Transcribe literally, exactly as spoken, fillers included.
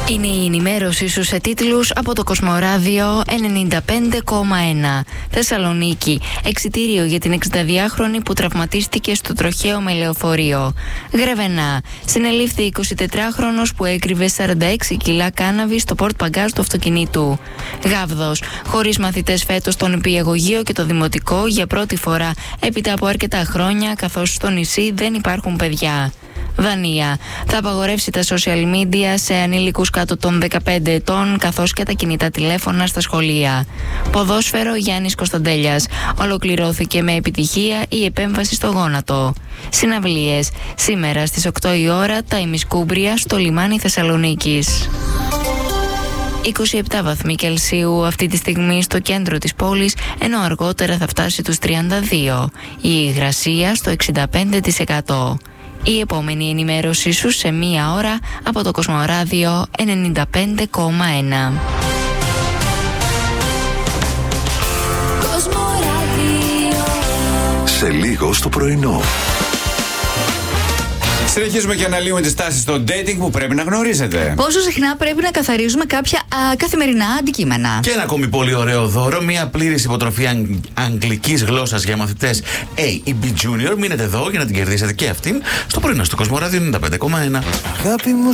Είναι η ενημέρωση σου σε τίτλους από το Κοσμοράδιο ενενήντα πέντε κόμμα ένα. Θεσσαλονίκη. Εξιτήριο για την εξηνταδυάχρονη που τραυματίστηκε στο τροχαίο με λεωφορείο. Γρεβενά. Συνελήφθη εικοσιτετράχρονος που έκρυβε σαράντα έξι κιλά κάναβη στο πορτ παγκάζ του αυτοκινήτου. Γάβδος. Χωρίς μαθητές φέτος στο νηπιαγωγείο και το δημοτικό για πρώτη φορά έπειτα από αρκετά χρόνια, καθώς στο νησί δεν υπάρχουν παιδιά. Δανία. Θα απαγορεύσει τα social media σε ανήλικους κάτω των δεκαπέντε ετών, καθώς και τα κινητά τηλέφωνα στα σχολεία. Ποδόσφαιρο, Γιάννης Κωνσταντέλιας. Ολοκληρώθηκε με επιτυχία η επέμβαση στο γόνατο. Συναυλίες. Σήμερα στις οκτώ η ώρα τα ημισκούμπρια στο λιμάνι Θεσσαλονίκης. είκοσι επτά βαθμοί Κελσίου αυτή τη στιγμή στο κέντρο της πόλης, ενώ αργότερα θα φτάσει τους τριάντα δύο. Η υγρασία στο εξήντα πέντε τοις εκατό. Η επόμενη ενημέρωσή σου σε μία ώρα από το Κοσμοράδιο ενενήντα πέντε κόμμα ένα. Σε λίγο στο πρωινό. Συνεχίζουμε και αναλύουμε τις τάσεις στο dating που πρέπει να γνωρίζετε. Πόσο συχνά πρέπει να καθαρίζουμε κάποια α, καθημερινά αντικείμενα. Και ένα ακόμη πολύ ωραίο δώρο, μια πλήρης υποτροφή αγ... αγγλικής γλώσσας για μαθητές A ή B Junior. Μείνετε εδώ για να την κερδίσετε και αυτήν στο πρωινό στο Κοσμοράδιο ενενήντα πέντε κόμμα ένα. Αγάπη μου.